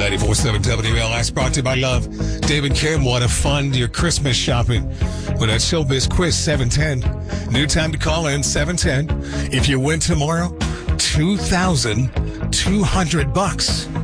94.7 WLS brought to you by Love. David Kim, want to fund your Christmas shopping with that Showbiz Quiz 710. New time to call in 710. If you win tomorrow, $2,200.